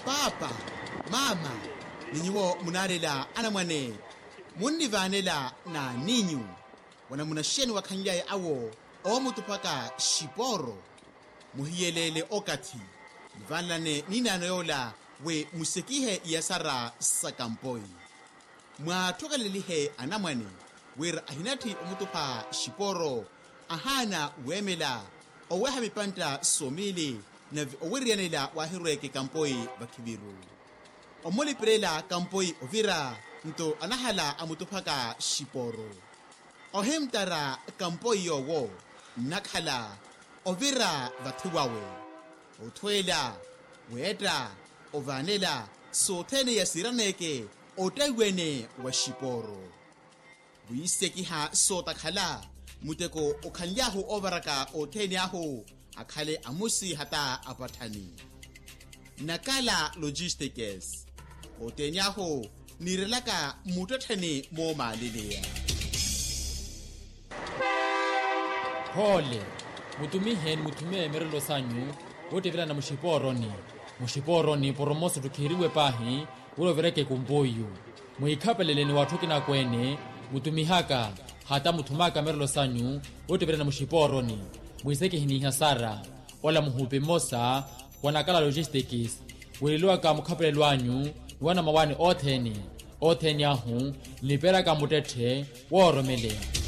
Papa, mama, ninyiwo munalela anamwane, munivanela na ninyu, wana munasheni wakanyaye awo, omutupaka shiporo, muhiyelele okati, vanlane ninanoyola we musekihe yasara sakampoi. Mwa tokalelihe anamwane, wera ahinati omutupa shiporo, ahana wemela, oweha mipanta somili, na owirianela wahirweke kampoi bakibiru. Omoliprela kampoi ovira, nto anahala amutupaka shiporo. Ohemtara kampoi yowo, nakhala, ovira vatiwawe. Otwela, weta, ovanela, sotene yasiraneke, otaiwene wa shiporo. Buisekiha sotakhala, muteko okanyahu obaraka otenyahu, akhale amusi hata apatani. Nakala Logistics. Otenyahu, nirelaka mutatani moma lilea. Hole, mutumihen mutume merelo sanyu, wote vila na mushiporoni. Mushiporoni poromoso tukiriwe pahi, ulo vireke kumboyu. Muikapelele ni watuki na kwene, mutumihaka, hata mutumaka merelo sanyu, wote vila na mushiporoni. Muiseke hini hasara, wala muhupe mosa, wanakala Logistics. Wililuwa ka mukapelele wanyu, wana mawani oteni yahu, nipera ka mutete, woromele.